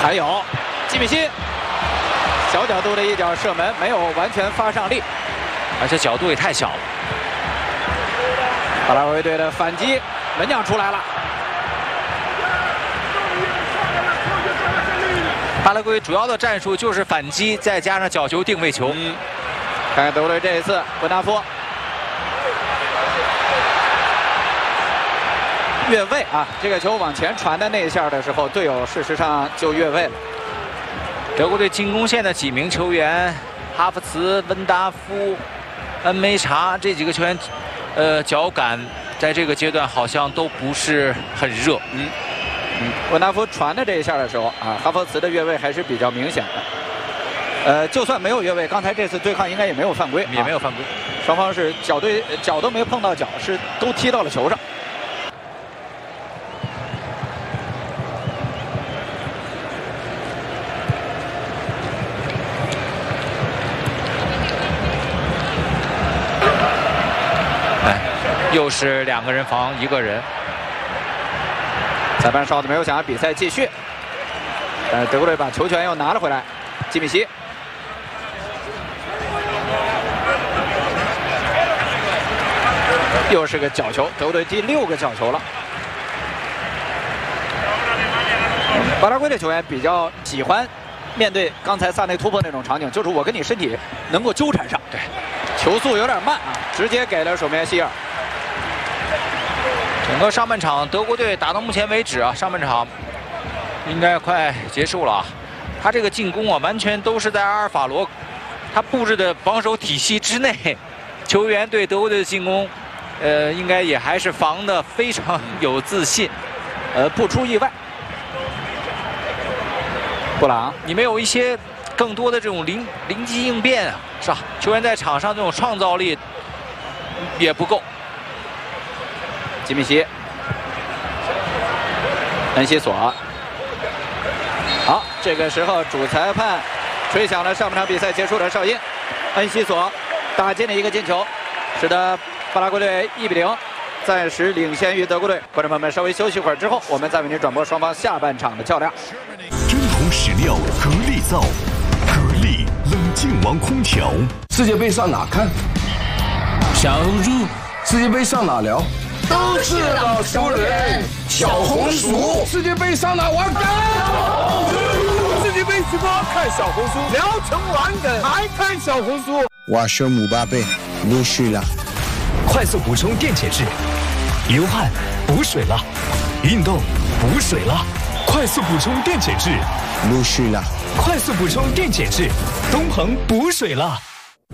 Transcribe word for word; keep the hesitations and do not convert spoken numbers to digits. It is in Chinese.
还有基米希，小角度的一脚射门，没有完全发上力， 而且角度也太小了。 巴拉圭队的反击，门将出来了。 巴拉圭主要的战术就是反击，再加上角球定位球。 嗯，看看德国队这一次，文纳夫越位啊！这个球往前传的那一下的时候，队友事实上就越位了。 德国队进攻线的几名球员，哈弗茨、温达夫、恩梅查这几个球员，呃，脚感在这个阶段好像都不是很热。 嗯。嗯，文纳夫传的这一下的时候啊，哈弗茨的越位还是比较明显的。呃，就算没有越位，刚才这次对抗应该也没有犯规， 也没有犯规。 啊、双方是脚对脚都没碰到脚，是都踢到了球上。 哎，又是两个人防一个人。 裁判哨子没有响，比赛继续。但是德国队把球权又拿了回来，基米希。又是个角球，德国队第六个角球了。巴拉圭的球员比较喜欢面对刚才萨内突破那种场景，就是我跟你身体能够纠缠上。 对， 球速有点慢啊，直接给了守门员希尔。 整个上半场，德国队打到目前为止啊，上半场应该快结束了啊。他这个进攻啊，完全都是在阿尔法罗他布置的防守体系之内，球员对德国队的进攻，呃，应该也还是防得非常有自信， 呃，不出意外。布朗， 你没有一些更多的这种灵灵机应变啊，是吧？球员在场上这种创造力也不够。 基米希，恩西索。好，这个时候主裁判吹响了上半场比赛结束的哨音，恩西索打进了一个进球，使得巴拉圭队一比零暂时领先于德国队。观众朋友们，稍微休息一会儿之后，我们再为您转播双方下半场的较量。 真红实料格力造，格力冷静王空调。 世界杯上哪看？小红书。世界杯上哪聊？都是老熟人，小红书。世界杯上哪玩梗？世界杯直播看小红书，聊成玩梗还看小红书。 我是姆巴佩，陆续了。 快速补充电解质，流汗补水了，运动补水了，快速补充电解质， 陆续了。 快速补充电解质，东鹏补水了。